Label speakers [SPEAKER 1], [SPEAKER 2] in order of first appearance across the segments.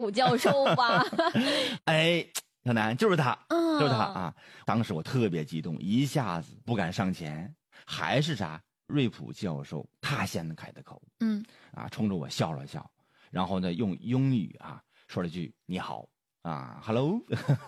[SPEAKER 1] 普教授吧？
[SPEAKER 2] 哎，小南就是他，就是他
[SPEAKER 1] 啊！
[SPEAKER 2] 啊！当时我特别激动，一下子不敢上前，还是瑞普教授他先开的口，冲着我笑了笑，然后呢用英语说了句你好，hello，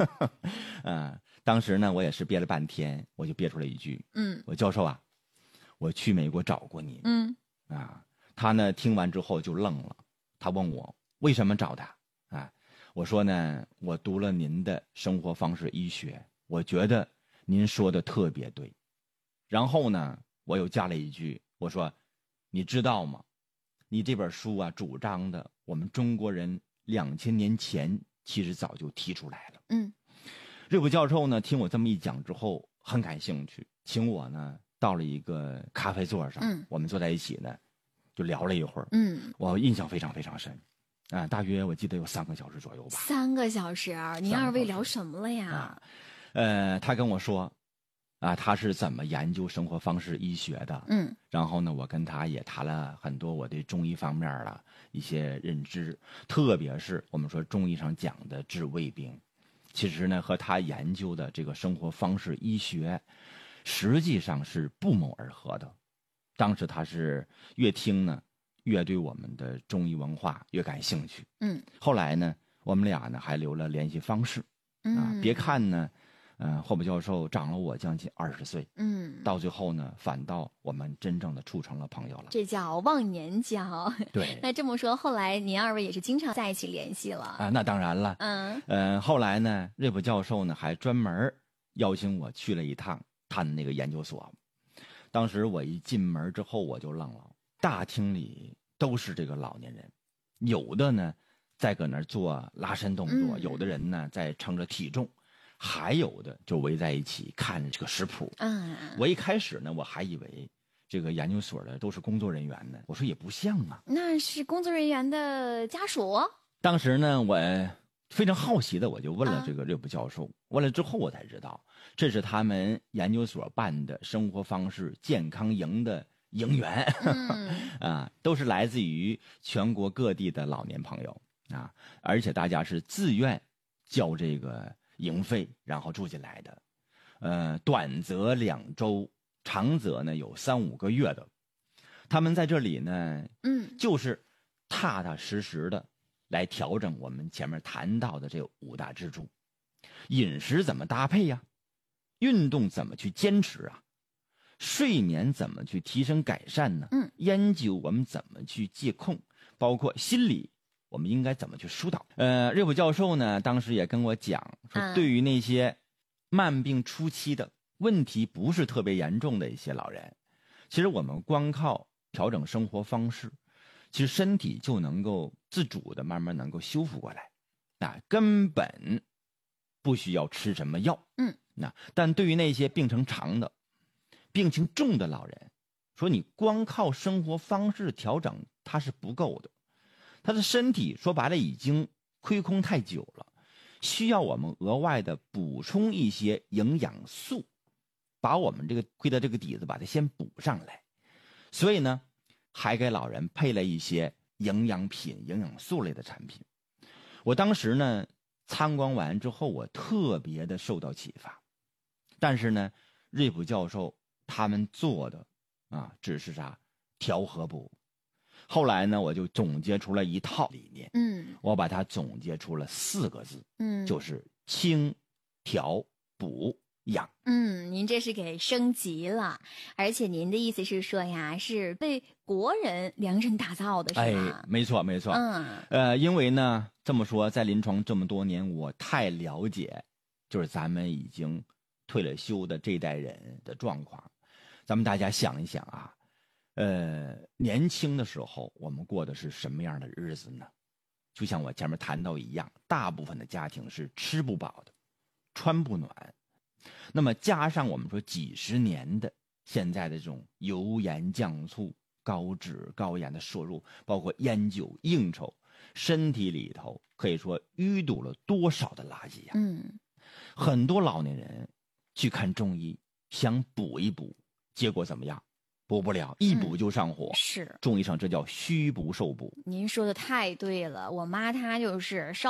[SPEAKER 2] 当时呢我也是憋了半天，我就憋出了一句，我教授我去美国找过您，他呢听完之后就愣了，他问我为什么找他我说呢，我读了您的生活方式医学，我觉得您说的特别对。然后呢，我又加了一句，我说，你知道吗？你这本书主张的我们中国人2000年前其实早就提出来了。瑞普教授呢，听我这么一讲之后，很感兴趣，请我呢到了一个咖啡座上，我们坐在一起呢，就聊了一会儿。我印象非常非常深。大约我记得有3个小时左右吧。
[SPEAKER 1] 3个小时，您二位聊什么了呀？
[SPEAKER 2] 他跟我说，他是怎么研究生活方式医学的。然后呢，我跟他也谈了很多我对中医方面的一些认知，特别是我们说中医上讲的治胃病，其实呢和他研究的这个生活方式医学，实际上是不谋而合的。当时他是越听呢，越对我们的中医文化越感兴趣。后来呢，我们俩呢还留了联系方式。别看呢，霍普教授长了我将近20岁。到最后呢，反倒我们真正的处成了朋友了。
[SPEAKER 1] 这叫忘年交。
[SPEAKER 2] 对。
[SPEAKER 1] 那这么说，后来您二位也是经常在一起联系了。
[SPEAKER 2] 那当然了。后来呢，瑞普教授呢还专门邀请我去了一趟他的那个研究所。当时我一进门之后我就愣了。大厅里都是这个老年人，有的呢在搁那儿做拉伸动作，有的人呢在称着体重，还有的就围在一起看这个食谱。我一开始呢我还以为这个研究所的都是工作人员呢，我说也不像啊，
[SPEAKER 1] 那是工作人员的家属。
[SPEAKER 2] 当时呢我非常好奇的我就问了这个瑞普教授，问了之后我才知道这是他们研究所办的生活方式健康营的营员。都是来自于全国各地的老年朋友而且大家是自愿交这个营费然后住进来的。短则2周，长则呢有3、5个月的。他们在这里呢就是踏踏实实的来调整我们前面谈到的这5大支柱。饮食怎么搭配呀？运动怎么去坚持啊？睡眠怎么去提升改善呢？烟酒我们怎么去戒控？包括心理我们应该怎么去疏导？瑞普教授呢当时也跟我讲说，对于那些慢病初期的问题不是特别严重的一些老人，其实我们光靠调整生活方式，其实身体就能够自主的慢慢能够修复过来，根本不需要吃什么药。但对于那些病程长的病情重的老人，说你光靠生活方式调整它是不够的，他的身体说白了已经亏空太久了，需要我们额外的补充一些营养素，把我们这个亏的这个底子把它先补上来。所以呢还给老人配了一些营养品营养素类的产品。我当时呢参观完之后我特别的受到启发，但是呢瑞普教授他们做的只是调和补。后来呢我就总结出了一套理念，我把它总结出了4个字，就是清调补养。
[SPEAKER 1] 您这是给升级了，而且您的意思是说呀，是为国人量身打造的，是吧？
[SPEAKER 2] 没错没错。因为呢这么说，在临床这么多年，我太了解就是咱们已经退了休的这代人的状况。咱们大家想一想年轻的时候我们过的是什么样的日子呢？就像我前面谈到一样，大部分的家庭是吃不饱的，穿不暖。那么加上我们说几十年的现在的这种油盐酱醋高脂高盐的摄入，包括烟酒应酬，身体里头可以说淤堵了多少的垃圾呀。很多老年人去看中医想补一补，结果怎么样？补不了，一补就上火。
[SPEAKER 1] 是，
[SPEAKER 2] 中医上这叫虚补受补。
[SPEAKER 1] 您说的太对了，我妈她就是